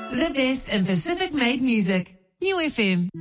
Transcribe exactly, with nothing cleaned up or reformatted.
The best in Pacific-made music. New F M.